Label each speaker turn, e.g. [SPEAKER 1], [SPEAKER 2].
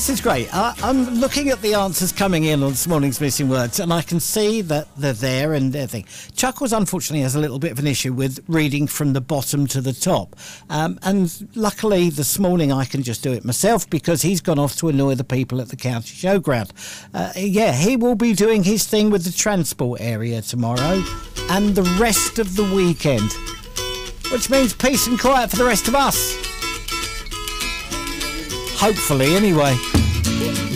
[SPEAKER 1] This is great. I'm looking at the answers coming in on this morning's Missing Words, and I can see that they're there and everything. Chuckles, unfortunately, has a little bit of an issue with reading from the bottom to the top. And luckily, this morning, I can just do it myself because he's gone off to annoy the people at the county showground. He will be doing his thing with the transport area tomorrow and the rest of the weekend, which means peace and quiet for the rest of us. Hopefully, anyway.